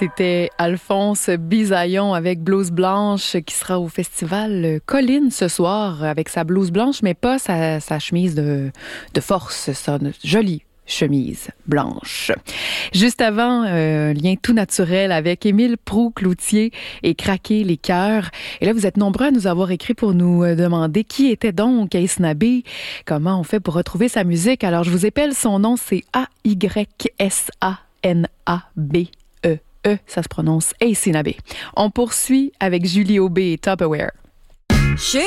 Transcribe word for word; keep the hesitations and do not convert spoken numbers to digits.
C'était Alphonse Bisaillon avec Blouse Blanche qui sera au festival Colline ce soir avec sa blouse blanche, mais pas sa, sa chemise de, de force, sa jolie chemise blanche. Juste avant, euh, lien tout naturel avec Émile Proulx-Cloutier et Craquer les cœurs. Et là, vous êtes nombreux à nous avoir écrit pour nous demander qui était donc Ace Nabé, comment on fait pour retrouver sa musique. Alors, je vous épelle son nom, c'est A Y S A N A B E E, ça se prononce Ace Nabé. On poursuit avec Julie Aubé et Tupperware.